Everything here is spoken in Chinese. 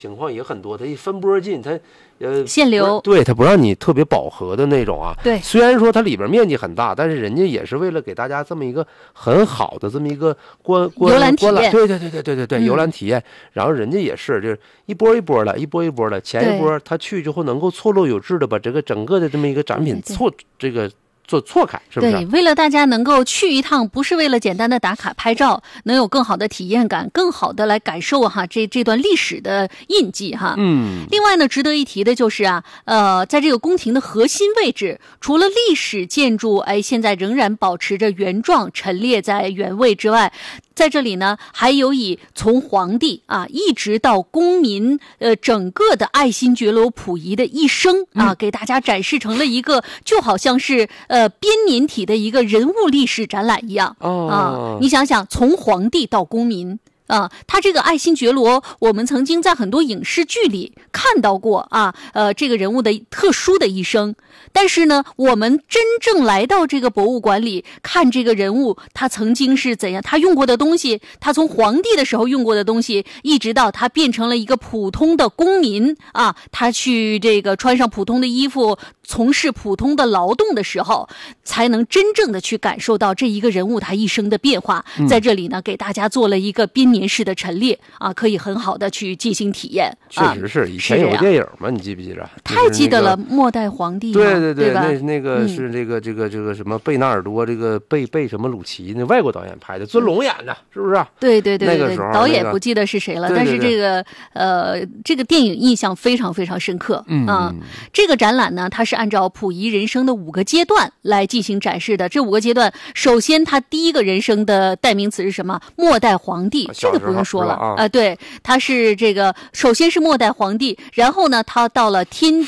情况也很多，它一分波进，它限流， 对，它不让你特别饱和的那种啊。 对， 虽然说它里边面积很大，但是人家也是为了给大家这么一个很好的这么一个游览体验。 对，游览体验。然后人家也是就是一波一波的，前一波他去之后能够错落有致的把这个整个的这么一个展品做错开，是不是？ 对，为了大家能够去一趟，不是为了简单的打卡拍照，能有更好的体验感，更好的来感受这段历史的印记哈。另外呢，值得一提的就是在这个宫廷的核心位置，除了历史建筑现在仍然保持着原状，陈列在原位之外，在这里呢，还有以从皇帝一直到公民整个的爱新觉罗溥仪的一生给大家展示成了一个就好像是编年体的一个人物历史展览一样你想想，从皇帝到公民。他这个爱新觉罗，我们曾经在很多影视剧里看到过这个人物的特殊的一生。但是呢，我们真正来到这个博物馆里看这个人物，他曾经是怎样，他用过的东西，他从皇帝的时候用过的东西，一直到他变成了一个普通的公民他去这个穿上普通的衣服，从事普通的劳动的时候，才能真正的去感受到这一个人物他一生的变化。在这里呢，给大家做了一个编年式的陈列可以很好的去进行体验。 确实是，以前有个电影嘛，你记不记着？ 太记得了，末代皇帝。 对吧？ 那个是这个什么贝纳尔多，这个贝什么鲁奇，那外国导演拍的，尊龙演的，是不是？ 对， 那个时候导演不记得是谁了，但是这个电影印象非常非常深刻。这个展览呢，它是按照溥仪人生的5个阶段来进行展示的。这5个阶段，首先他第一个人生的代名词是什么？末代皇帝，这个不用说了对，他是这个首先是末代皇帝，然后呢，他到了天